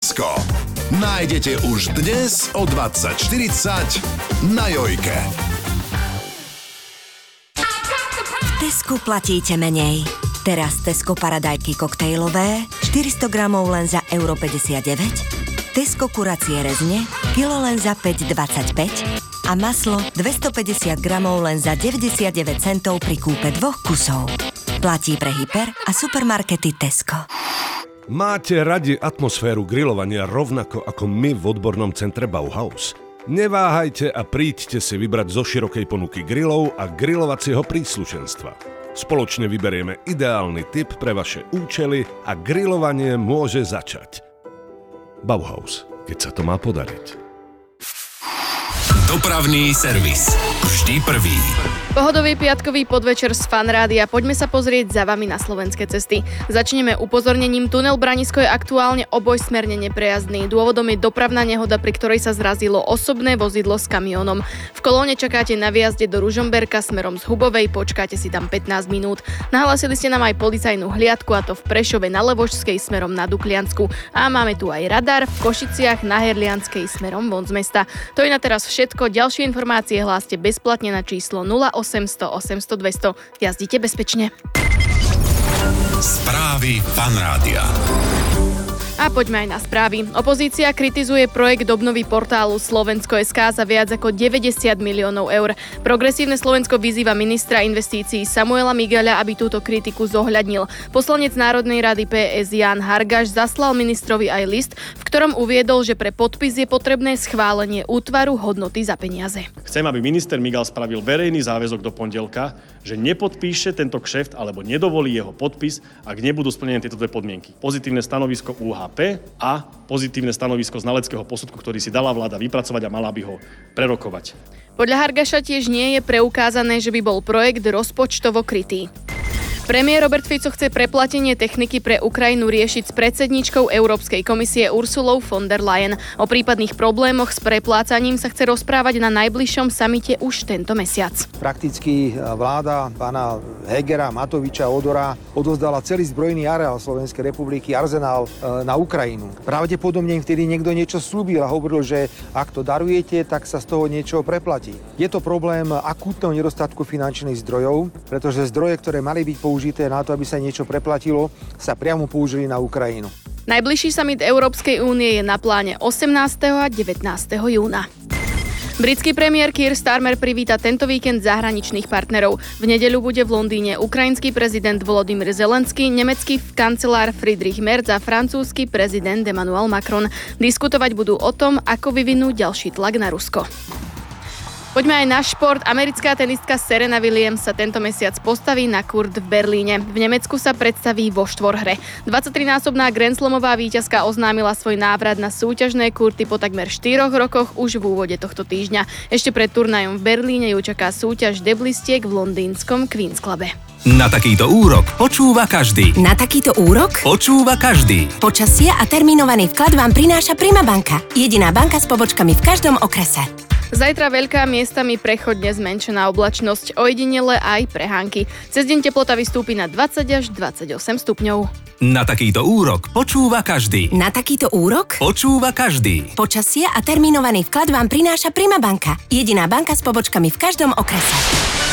Tesco. Nájdete už dnes o 20:40 na Jojke. V Tesku platíte menej. Teraz Tesco paradajky koktejlové 400 gramov len za euro 59, Tesco kuracie rezne kilo len za 5,25 a maslo 250 gramov len za 99 centov pri kúpe 2 kusov. Platí pre hyper a supermarkety Tesco. Máte radi atmosféru grilovania rovnako ako my v odbornom centre Bauhaus? Neváhajte a príďte si vybrať zo širokej ponuky grillov a grilovacieho príslušenstva. Spoločne vyberieme ideálny typ pre vaše účely a grilovanie môže začať. Bauhaus, keď sa to má podariť. Dopravný servis. Vždy prvý. Pohodový piatkový podvečer z Fan Rádia. Poďme sa pozrieť za vami na slovenské cesty. Začneme upozornením. Tunel Branisko je aktuálne obojsmerne neprejazdný. Dôvodom je dopravná nehoda, pri ktorej sa zrazilo osobné vozidlo s kamiónom. V kolóne čakáte na výjazde do Ružomberka smerom z Hubovej, počkáte si tam 15 minút. Nahlásili ste nám aj policajnú hliadku, a to v Prešove na Levočskej smerom na Dukliansku. A máme tu aj radar v Košiciach na Herlianskej smerom von z mesta. To je na teraz všetko. Ďalšie informácie hláste bezplatne na číslo 0800 800 200. Jazdite bezpečne. Správy Fan Rádia. A poďme aj na správy. Opozícia kritizuje projekt obnovy portálu Slovensko.sk za viac ako 90 miliónov eur. Progresívne Slovensko vyzýva ministra investícií Samuela Migaľa, aby túto kritiku zohľadnil. Poslanec Národnej rady PS Ján Hargáš zaslal ministrovi aj list, v ktorom uviedol, že pre podpis je potrebné schválenie útvaru hodnoty za peniaze. Chcem, aby minister Migal spravil verejný záväzok do pondelka, že nepodpíše tento kšeft alebo nedovolí jeho podpis, ak nebudú splnené tieto dve podmienky. Pozitívne stanovisko UHP a pozitívne stanovisko znaleckého posudku, ktorý si dala vláda vypracovať a mala by ho prerokovať. Podľa Hargaša tiež nie je preukázané, že by bol projekt rozpočtovo krytý. Premiér Robert Fico chce preplatenie techniky pre Ukrajinu riešiť s predsedníčkou Európskej komisie Ursulou von der Leyen. O prípadných problémoch s preplácaním sa chce rozprávať na najbližšom samite už tento mesiac. Prakticky vláda pána Hegera, Matoviča, Odora odovzdala celý zbrojný areál Slovenskej republiky, arzenál na Ukrajinu. Pravdepodobne im vtedy niekto niečo slúbil a hovoril, že ak to darujete, tak sa z toho niečo preplatí. Je to problém akútneho nedostatku finančných zdrojov, pretože zdroje, ktoré mali byť použité na to, aby sa niečo preplatilo, sa priamo použili na Ukrajinu. Najbližší summit Európskej únie je na pláne 18. a 19. júna. Britský premiér Keir Starmer privíta tento víkend zahraničných partnerov. V nedeľu bude v Londýne ukrajinský prezident Volodymyr Zelenský, nemecký kancelár Friedrich Merz a francúzsky prezident Emmanuel Macron. Diskutovať budú o tom, ako vyvinúť ďalší tlak na Rusko. Poďme aj na šport. Americká tenistka Serena Williams sa tento mesiac postaví na kurt v Berlíne. V Nemecku sa predstaví vo štvorhre. 23-násobná Grand Slamová víťazka oznámila svoj návrat na súťažné kurty po takmer 4 rokoch už v úvode tohto týždňa. Ešte pred turnajom v Berlíne ju čaká súťaž deblistiek v londýnskom Queen's Clube. Na takýto úrok počúva každý. Na takýto úrok Počúva každý. počasie a termínovaný vklad vám prináša Prima banka. Jediná banka s pobočkami v každom okrese. Zajtra veľká miestami prechodne zmenšená oblačnosť, ojedinele aj prehánky. Cez deň teplota vystúpi na 20 až 28 stupňov. Na takýto úrok počúva každý. Na takýto úrok Počúva každý. počasie a termínovaný vklad vám prináša Prima banka. Jediná banka s pobočkami v každom okrese.